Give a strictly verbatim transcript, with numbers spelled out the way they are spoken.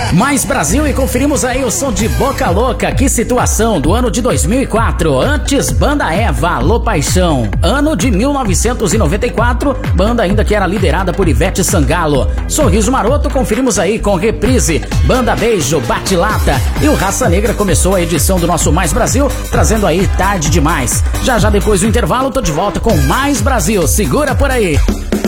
Mais Brasil e conferimos aí o som de Boca Louca. Que situação, do ano de dois mil e quatro. Antes, Banda Eva, Alô Paixão. Ano de mil novecentos e noventa e quatro, banda ainda que era liderada por Ivete Sangalo. Sorriso Maroto, conferimos aí com Reprise, Banda Beijo, Bate Lata. E o Raça Negra começou a edição do nosso Mais Brasil, trazendo aí Tarde Demais. Já já depois do intervalo, tô de volta com Mais Brasil. Segura por aí.